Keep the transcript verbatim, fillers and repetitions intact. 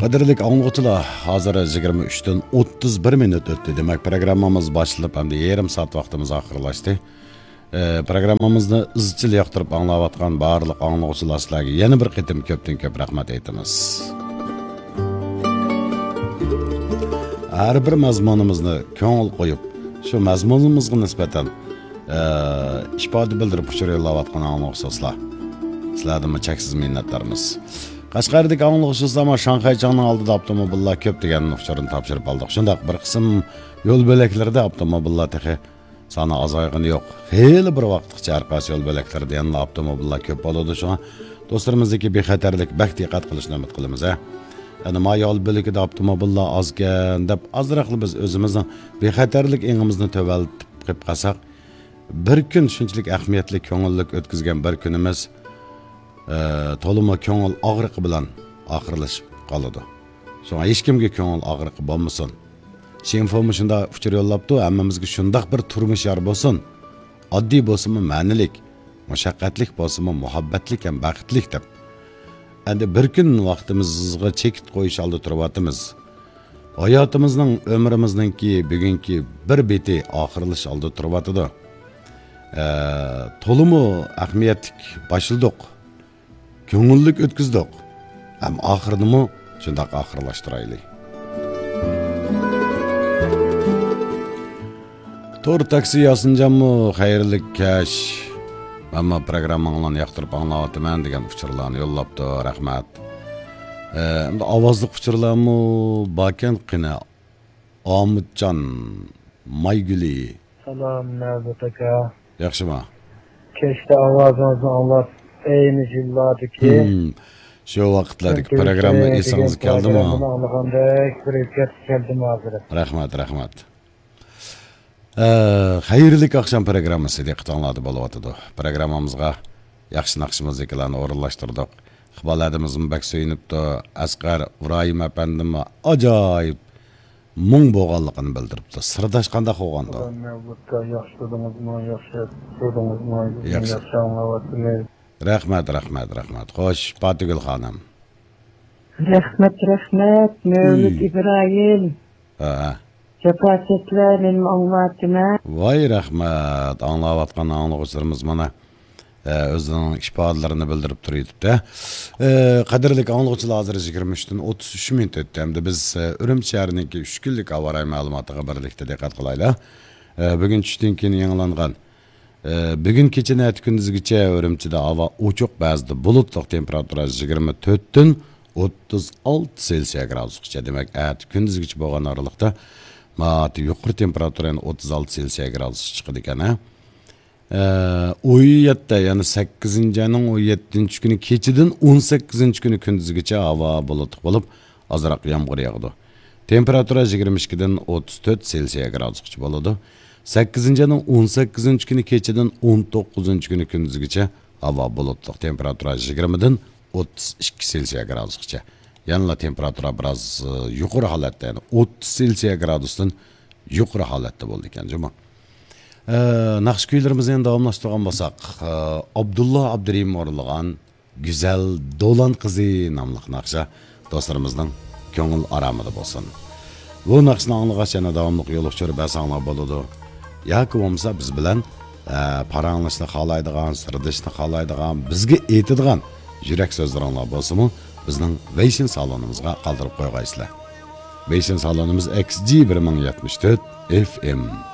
Qadrlik anglag'uchilar, hozir yigirma uchdan o'ttiz bir minut o'tdi. Demak, programmamiz boshlanib, hamda yarim soat vaqtimiz oxirlashdi. E, programmamizni izchil yoqtirib anglayotgan barliq anglag'uchilar sizlarga yana bir qitim ko'pdan ko'p rahmat aytamiz. Har bir mazmunimizni ko'ngil qo'yib, shu mazmunimizga nisbatan e, ifoda bildirib uchiryotgan anglag'uchilar. Sizlardan cheksiz minnatdormiz. Qashqardagi anglag'uchilar ama Shanxay Changning oldida avtomobillar ko'p degan uchurini topshirib oldik. Shundaq bir qism yo'l bo'laklarida avtomobillar texi soni azayğını yo'q. Xeyli bir vaqtgacha har qaysi yo'l bo'laklarida yana avtomobillar ko'p bo'ladi. Shunga do'stlarimizdagi bexatarlik bak diqqat qilishni umid qilamiz. Yani ma yo'l bo'lakida avtomobillar ozgan deb azroqli biz o'zimizning bexatarlik engimizni to'valtib qilib qolsak, bir kun shunchalik ahamiyatli ko'ngillik o'tkazgan bir kunimiz e, to'lima ko'ngil og'riqi bilan oxirlashib qoladi. Shunga hech kimga ko'ngil og'riqi bo'lmasin. Şinfomu şunda uçur yollabdı, hammamizga shundoq bir turmush yor bo'lsin. Oddiy bo'lsinmi ma'nilik, mushaqqatlik bo'lsinmi muhabbatlik ham baxtlik deb. Endi bir kun vaqtimizga chekit qo'yish oldi turyapmiz. Hayotimizning, umrimizningki bugungi bir beti oxirlash oldi turyapti. E, to'limi ahamiyatlik boshildik. Ko'ngillik o'tkazdik. Ham oxirini shundoq oxirlashtiraylik. Tor taksi yazıncanmı, xayrli kaş. Ama programmalarını yoqtirib anglayapman degan uçurlarni yo'llabdi, rahmat. Endi ovozli uçurlarmi bakan qina. Omidjon Mayguli. Salam Mevlut aka. Yaxshimi? Keşke ovozingizni anglab, ayni yillardagi Hmm. Shu vaqtlardagi programma esingizga keldimi? Anglagandek bir keldim hozir. Rahmat, rahmat. Xayrli akşam programmasi diqqat angladi bo'lyapti. Programmamizga yaxshi naqsh muzikalarni o'rinlashtirdik. Iqboladimizning bak so'yinibdi. Asqar Ibrahim apandim ajoyib mung bo'lganligini bildiribdi. Sirdosh qanday qo'ygandi? Mevlutga yaxshi tudingizmi, yaxshi tudingizmi, yaxshi anglayapsizmi? Rahmat, rahmat, rahmat. Xo'sh, Fatigul xonim. Rahmat, rahmat, Mevlut İbrahim. Ha. Capasitler benim anlatıma. Vay rahmat, anlayotgan anglag'uchilarimiz mana o'zining ifodalarini bildirib turibdi. Qadrli anglag'uchilar, hozir yigirma uchdan o'ttiz uch minut o'tdi. Hamda biz Urumchi shahrining uch kunlik havo ma'lumotiga birlikda diqqat qilaylik. Bugun tushdan keyin yangilangan bugun kecha kunduzgacha Urumchida havo ochiq, ba'zida bulutli, temperatura yigirma to'rt dan o'ttiz olti Selsiya gradusgacha. Demak, at kunduzgacha bo'lgan oralikda Mati yuqori temperaturani o'ttiz olti Selsiya gradus chiqadi ekan. o'n yetti, ya'ni sakkizinchi ayning o'n yettinchi kuni kechidan o'n sakkizinchi kuni kunduzgacha havo bulutli bo'lib, ozroq yomg'ir yog'di. Temperatura yigirma ikki dan o'ttiz to'rt Selsiya gradusgacha bo'ladi. sakkizinchi ayning o'n sakkizinchi kuni kechidan o'n to'qqizinchi kuni kunduzgacha havo bulutli. Temperatura yigirma dan o'ttiz ikki Selsiya gradusgacha. Yanla temperatura biraz yuqori holatda, ya'ni o'ttiz Selsiya gradusdan yuqori holatda bo'ldi ekan, juma. E, naqsh kuylarimizni endi davomlashtirgan bo'lsak, Abdulla Abdurim o'rinlagan Güzel Do'lan qizi nomli naqsha do'stlarimizning ko'ngil aramida bo'lsin. Bu naqshni anglag'ach yana davomli yo'l uchirib asanglar bo'ladi. Yoki bo'lmasa biz bilan e, paranglashni xohlaydigan, sirdishni xohlaydigan, bizga aytadigan yurak so'zlaringlar bo'lsa-mu, bizning Weixin salonimizga qoldirib qo'ygaysizlar. Weixin salonimiz X G bir ming yetmish to'rt F M.